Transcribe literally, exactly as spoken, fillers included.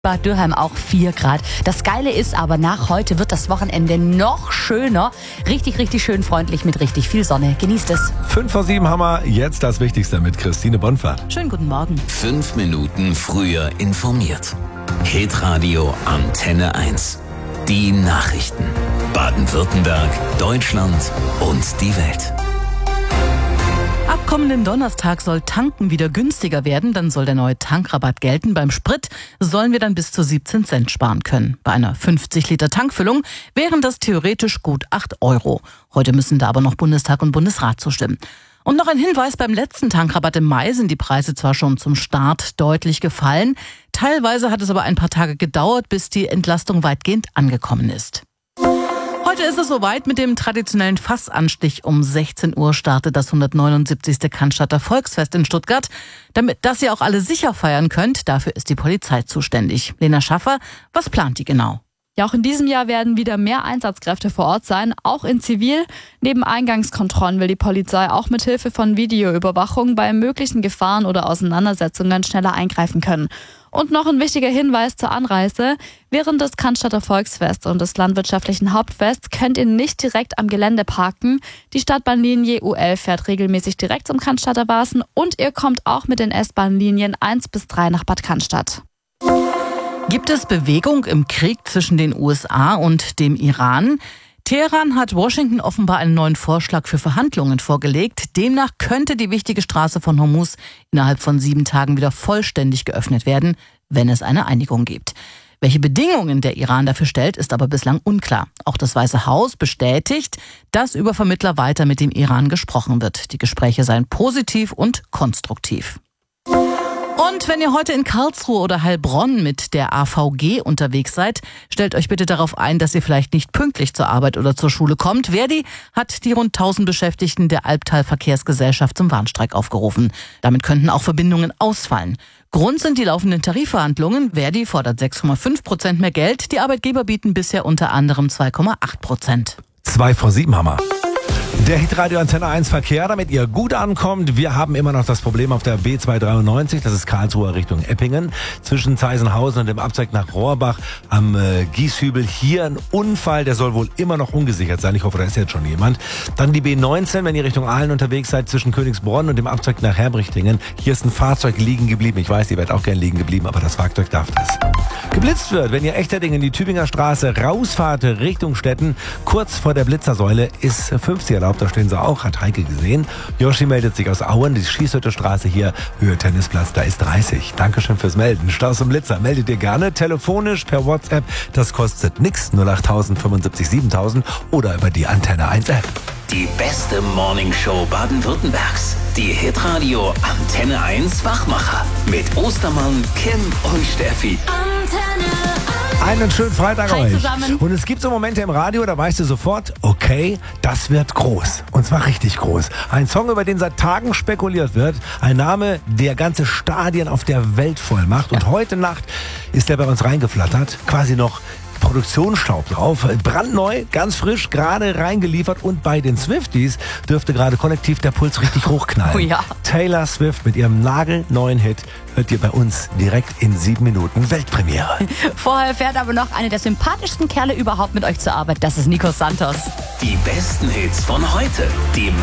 Bad Dürheim auch vier Grad. Das Geile ist aber, nach heute wird das Wochenende noch schöner. Richtig, richtig schön freundlich mit richtig viel Sonne. Genießt es. Fünf vor sieben haben wir jetzt das Wichtigste mit Christine Bonfahrt. Schönen guten Morgen. Fünf Minuten früher informiert. Hitradio Antenne eins. Die Nachrichten. Baden-Württemberg, Deutschland und die Welt. Ab kommenden Donnerstag soll Tanken wieder günstiger werden. Dann soll der neue Tankrabatt gelten. Beim Sprit sollen wir dann bis zu siebzehn Cent sparen können. Bei einer fünfzig Liter Tankfüllung wären das theoretisch gut acht Euro. Heute müssen da aber noch Bundestag und Bundesrat zustimmen. Und noch ein Hinweis: Beim letzten Tankrabatt im Mai sind die Preise zwar schon zum Start deutlich gefallen. Teilweise hat es aber ein paar Tage gedauert, bis die Entlastung weitgehend angekommen ist. Heute ist es soweit. Mit dem traditionellen Fassanstich um sechzehn Uhr startet das hundertneunundsiebzigste Cannstatter Volksfest in Stuttgart. Damit das ihr auch alle sicher feiern könnt, dafür ist die Polizei zuständig. Lena Schaffer, was plant die genau? Ja, auch in diesem Jahr werden wieder mehr Einsatzkräfte vor Ort sein, auch in Zivil. Neben Eingangskontrollen will die Polizei auch mit Hilfe von Videoüberwachung bei möglichen Gefahren oder Auseinandersetzungen schneller eingreifen können. Und noch ein wichtiger Hinweis zur Anreise: Während des Cannstatter Volksfests und des landwirtschaftlichen Hauptfests könnt ihr nicht direkt am Gelände parken. Die Stadtbahnlinie U elf fährt regelmäßig direkt zum Cannstatter Wasen und ihr kommt auch mit den S-Bahn-Linien eins bis drei nach Bad Cannstatt. Gibt es Bewegung im Krieg zwischen den U S A und dem Iran? Teheran hat Washington offenbar einen neuen Vorschlag für Verhandlungen vorgelegt. Demnach könnte die wichtige Straße von Hormuz innerhalb von sieben Tagen wieder vollständig geöffnet werden, wenn es eine Einigung gibt. Welche Bedingungen der Iran dafür stellt, ist aber bislang unklar. Auch das Weiße Haus bestätigt, dass über Vermittler weiter mit dem Iran gesprochen wird. Die Gespräche seien positiv und konstruktiv. Und wenn ihr heute in Karlsruhe oder Heilbronn mit der A V G unterwegs seid, stellt euch bitte darauf ein, dass ihr vielleicht nicht pünktlich zur Arbeit oder zur Schule kommt. Verdi hat die rund tausend Beschäftigten der Albtal Verkehrsgesellschaft zum Warnstreik aufgerufen. Damit könnten auch Verbindungen ausfallen. Grund sind die laufenden Tarifverhandlungen. Verdi fordert sechs Komma fünf Prozent mehr Geld. Die Arbeitgeber bieten bisher unter anderem zwei Komma acht Prozent. Zwei vor sieben haben wir. Der Hitradio Antenne eins Verkehr, damit ihr gut ankommt. Wir haben immer noch das Problem auf der B zweihundertdreiundneunzig, das ist Karlsruhe Richtung Eppingen, zwischen Zeisenhausen und dem Abzweig nach Rohrbach am äh, Gieshübel. Hier ein Unfall, der soll wohl immer noch ungesichert sein. Ich hoffe, da ist jetzt schon jemand. Dann die B neunzehn, wenn ihr Richtung Aalen unterwegs seid, zwischen Königsbronn und dem Abzweig nach Herbrichtingen. Hier ist ein Fahrzeug liegen geblieben. Ich weiß, ihr werdet auch gern liegen geblieben, aber das Fahrzeug darf das. Geblitzt wird, wenn ihr Echterdingen in die Tübinger Straße rausfahrt Richtung Stetten, kurz vor der Blitzersäule ist fünfzig erlaubt. Da stehen sie auch, hat Heike gesehen. Joshi meldet sich aus Auen, die Schießhütte-Straße hier, Höhe Tennisplatz, da ist dreißig. Dankeschön fürs Melden. Staus und Blitzer, meldet ihr gerne telefonisch per WhatsApp. Das kostet nix, null acht null null fünfundsiebzig siebentausend oder über die Antenne eins App. Die beste Morningshow Baden-Württembergs. Die Hitradio Antenne eins Wachmacher. Mit Ostermann, Kim und Steffi. Einen schönen Freitag Hi euch. zusammen. Und es gibt so Momente im Radio, da weißt du sofort, okay, das wird groß. Und zwar richtig groß. Ein Song, über den seit Tagen spekuliert wird. Ein Name, der ganze Stadien auf der Welt voll macht. Und heute Nacht ist der bei uns reingeflattert. Quasi noch Produktionsstaub drauf. Brandneu, ganz frisch, gerade reingeliefert. Und bei den Swifties dürfte gerade kollektiv der Puls richtig hochknallen. Oh ja. Taylor Swift mit ihrem nagelneuen Hit hört ihr bei uns direkt in sieben Minuten Weltpremiere. Vorher fährt aber noch einer der sympathischsten Kerle überhaupt mit euch zur Arbeit. Das ist Nico Santos. Die besten Hits von heute. Die